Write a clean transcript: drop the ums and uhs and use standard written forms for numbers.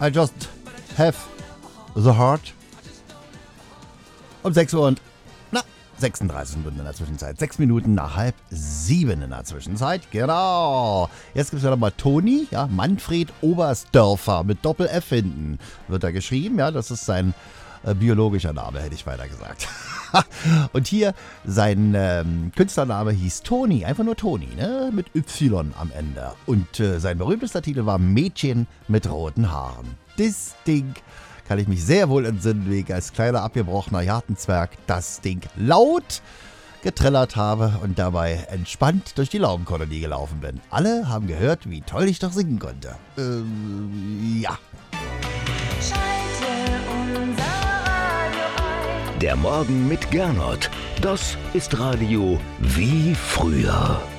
I just have the heart. Um 6 Uhr und 36 Minuten in der Zwischenzeit. 6 Minuten nach 6:30 in der Zwischenzeit. Genau. Jetzt gibt es ja nochmal Toni, ja, Manfred Oberstdörfer mit Doppel-F hinten. Wird da geschrieben, ja, das ist sein biologischer Name, hätte ich weiter gesagt. Und hier sein Künstlername hieß Toni, einfach nur Toni, ne? Mit Y am Ende. Und sein berühmtester Titel war Mädchen mit roten Haaren. Das Ding kann ich mich sehr wohl entsinnen, wie ich als kleiner abgebrochener Gartenzwerg das Ding laut getrellert habe und dabei entspannt durch die Laubenkolonie gelaufen bin. Alle haben gehört, wie toll ich doch singen konnte. Ja. Der Morgen mit Gernot. Das ist Radio wie früher.